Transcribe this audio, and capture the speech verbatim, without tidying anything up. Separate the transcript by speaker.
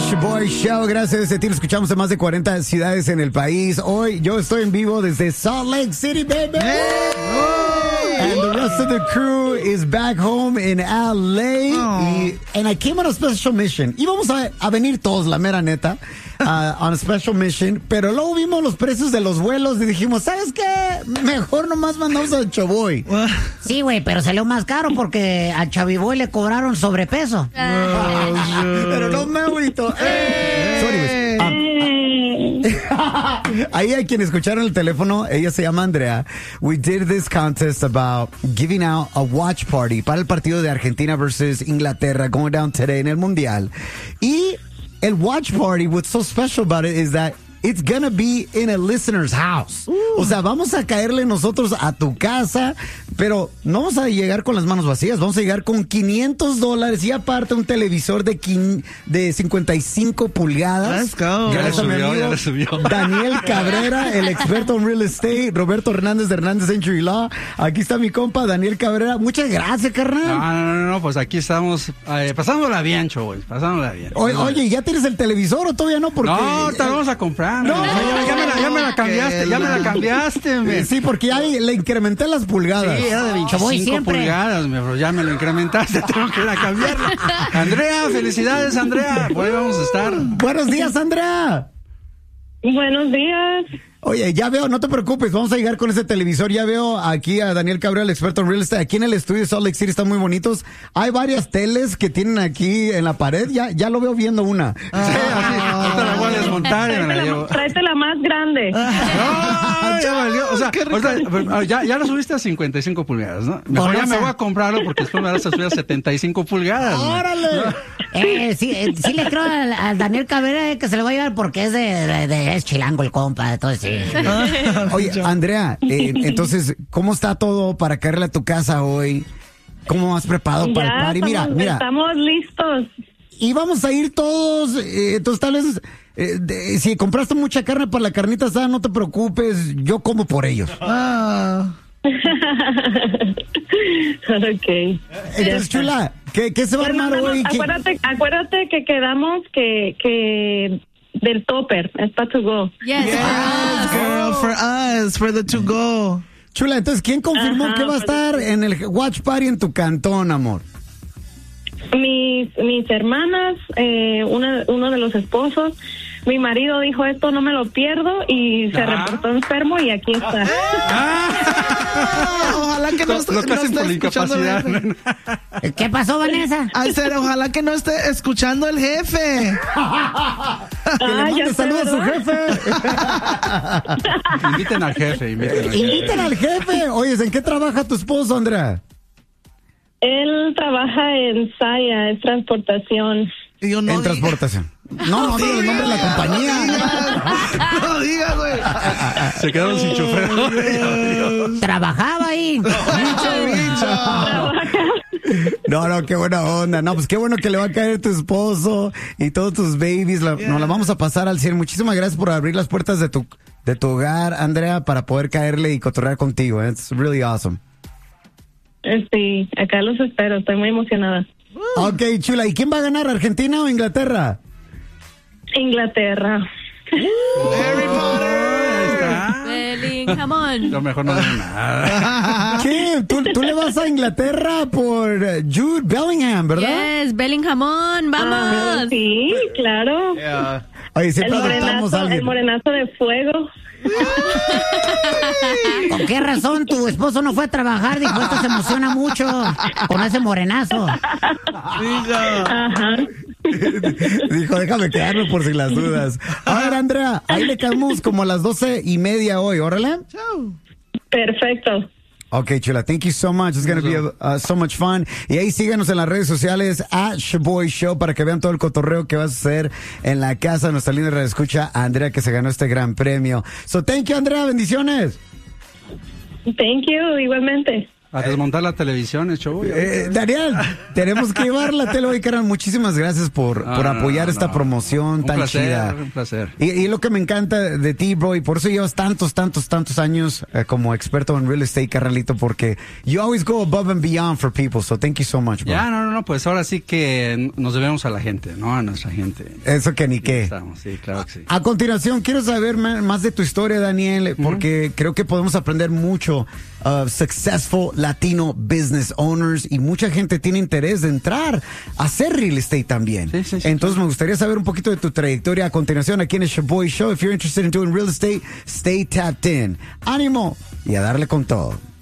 Speaker 1: Boy Show, gracias a ese tiro escuchamos en más de cuarenta ciudades en el país. Hoy yo estoy en vivo desde Salt Lake City, baby. Hey. And the rest of the crew is back home in L A. Y, and I came on a special mission. Íbamos a, a venir todos, la mera neta, uh, on a special mission. Pero luego vimos los precios de los vuelos y dijimos, ¿sabes qué? Mejor nomás mandamos a Chaboy.
Speaker 2: Sí, güey, pero salió más caro porque a Chaviboy le cobraron sobrepeso.
Speaker 1: Pero no me agüito. Sorry, güey. Um, Ahí hay quien escucharon el teléfono, ella se llama Andrea. We did this contest about giving out a watch party para el partido de Argentina versus Inglaterra going down today en el Mundial. Y el watch party, what's so special about it is that it's gonna be in a listener's house. Uh. O sea, vamos a caerle nosotros a tu casa, pero no vamos a llegar con las manos vacías, vamos a llegar con quinientos dólares y aparte un televisor de, quin, de cincuenta y cinco pulgadas.
Speaker 3: Let's go.
Speaker 1: Gracias a mi amigo Daniel Cabrera, el experto en real estate, Roberto Hernández de Hernández Century Law. Aquí está mi compa Daniel Cabrera. Muchas gracias, carnal.
Speaker 4: No, no, no, no pues aquí estamos eh, pasándola bien, chavos, pasándola bien.
Speaker 1: O, oye, ¿ya tienes el televisor o todavía no? Porque,
Speaker 4: no, te lo vamos a comprar. No,
Speaker 1: no,
Speaker 4: ya, ya, me la, ya me la cambiaste, ya me la cambiaste, me.
Speaker 1: Sí, porque ya le incrementé las pulgadas.
Speaker 4: Sí, era de veinticinco pulgadas, me, bro, ya me lo incrementaste, tengo que ir a cambiarla. Andrea, felicidades, Andrea, por ahí vamos a estar.
Speaker 1: Buenos días, Andrea.
Speaker 5: Buenos días.
Speaker 1: Oye, ya veo, no te preocupes, vamos a llegar con ese televisor. Ya veo aquí a Daniel Cabrera, el experto en real estate. Aquí en el estudio de Salt Lake City están muy bonitos. Hay varias teles que tienen aquí en la pared. Ya, ya lo veo viendo una.
Speaker 4: Ah, sí, así. Ahorita la voy a desmontar y me la llevo.
Speaker 5: Tráete la más grande.
Speaker 4: No, ya valió. O sea, ahorita, ya, ya lo subiste a cincuenta y cinco pulgadas, ¿no? Mejor ya me voy a comprarlo porque después me vas a subir a setenta y cinco pulgadas.
Speaker 1: ¡Órale!
Speaker 2: Eh, sí, eh, sí le creo al, al Daniel Cabrera eh, que se le va a llevar porque es de, de, de es chilango el compa, entonces sí.
Speaker 1: Oye, Andrea, eh, entonces, ¿cómo está todo para caerle a tu casa hoy? ¿Cómo has preparado para
Speaker 5: ya
Speaker 1: el party? Mira,
Speaker 5: estamos,
Speaker 1: mira.
Speaker 5: Estamos listos.
Speaker 1: Y vamos a ir todos, eh, entonces tal vez, eh, de, si compraste mucha carne para la carnita asada, no te preocupes, yo como por ellos.
Speaker 3: Ah.
Speaker 5: Ok.
Speaker 1: Entonces, chula, ¿qué, qué se va a armar hoy?
Speaker 5: Acuérdate, acuérdate que quedamos que, que del topper, es para to go.
Speaker 3: Yes, yes girl, for us, for the to go.
Speaker 1: Chula, entonces, ¿quién confirmó
Speaker 5: Ajá,
Speaker 1: que va a estar en el watch party en tu cantón, amor?
Speaker 5: Mis, mis hermanas, eh, una, uno de los esposos, mi marido dijo esto no me lo pierdo y se
Speaker 4: ah.
Speaker 5: reportó enfermo y aquí está.
Speaker 3: Ah, ojalá que no,
Speaker 4: lo,
Speaker 3: esté,
Speaker 4: lo
Speaker 3: no esté
Speaker 4: por
Speaker 3: escuchando el jefe.
Speaker 2: ¿Qué pasó, Vanessa?
Speaker 3: Ay, ser, ojalá que no esté escuchando el jefe.
Speaker 1: Que le mande saludos a su jefe.
Speaker 4: Inviten al jefe, inviten al jefe.
Speaker 1: Inviten al jefe. Oye, ¿en qué trabaja tu esposo, Andrea?
Speaker 5: Él trabaja en Saya, es transportación.
Speaker 3: Y yo no
Speaker 1: en
Speaker 3: diga.
Speaker 1: transportación. No, no, diga el nombre de la compañía.
Speaker 3: No digas, güey.
Speaker 4: Se quedaron sin chofer.
Speaker 2: Trabajaba ahí.
Speaker 1: No, no, qué buena onda. No, pues qué bueno que le va a caer tu esposo y todos tus babies. La, yeah. Nos la vamos a pasar al cien. Muchísimas gracias por abrir las puertas de tu, de tu hogar, Andrea, para poder caerle y cotorrear contigo. It's really awesome.
Speaker 5: Sí, acá los espero. Estoy muy emocionada.
Speaker 1: Ok, chula. ¿Y quién va a ganar, Argentina o Inglaterra?
Speaker 5: Inglaterra.
Speaker 3: Harry Potter.
Speaker 6: Bellingham on.
Speaker 4: Lo mejor no digo nada.
Speaker 1: ¿Qué? ¿Tú, tú le vas a Inglaterra por Jude Bellingham, ¿verdad?
Speaker 6: Yes, Bellingham on. Vamos.
Speaker 5: Ah, sí, claro.
Speaker 4: Yeah.
Speaker 1: Oye, siempre
Speaker 5: el
Speaker 1: adoptamos a
Speaker 5: morenazo,
Speaker 1: alguien.
Speaker 5: el morenazo de fuego.
Speaker 2: ¿Con qué razón tu esposo no fue a trabajar? Dijo, esto se emociona mucho con ese morenazo.
Speaker 5: Ajá.
Speaker 1: Dijo, déjame quedarme por si las dudas. A ver, Andrea, ahí le caemos como a las doce y media hoy, órale.
Speaker 5: Perfecto.
Speaker 1: Ok, chula, thank you so much. It's going to be uh, so much fun. Y ahí síganos en las redes sociales, at Shaboy Show, para que vean todo el cotorreo que vas a hacer en la casa de nuestra linda radioescucha, Andrea, que se ganó este gran premio. So, thank you, Andrea. Bendiciones.
Speaker 5: Thank you, igualmente.
Speaker 4: A desmontar la televisión, el show.
Speaker 1: Eh, Daniel, tenemos que llevarla, te lo doy, carnal. Muchísimas gracias por,
Speaker 4: No,
Speaker 1: por
Speaker 4: no,
Speaker 1: apoyar
Speaker 4: no,
Speaker 1: esta
Speaker 4: no.
Speaker 1: promoción
Speaker 4: Un
Speaker 1: tan
Speaker 4: placer,
Speaker 1: chida.
Speaker 4: un placer.
Speaker 1: Y, y lo que me encanta de ti, bro, y por eso llevas tantos, tantos, tantos años eh, como experto en real estate, carnalito, porque you always go above and beyond for people, so thank you so much, bro.
Speaker 4: Ya, no, no, no, pues ahora sí que nos debemos a la gente, ¿no? A nuestra gente.
Speaker 1: Eso que ni
Speaker 4: Aquí
Speaker 1: qué.
Speaker 4: estamos, sí, claro que sí.
Speaker 1: A continuación, quiero saber ma- más de tu historia, Daniel, porque creo que podemos aprender mucho of successful Latino business owners y mucha gente tiene interés de entrar a hacer real estate también.
Speaker 4: Sí, sí, sí,
Speaker 1: Entonces
Speaker 4: claro.
Speaker 1: me gustaría saber un poquito de tu trayectoria a continuación aquí en el Shaboy Show. If you're interested in doing real estate, stay tapped in. Ánimo y a darle con todo.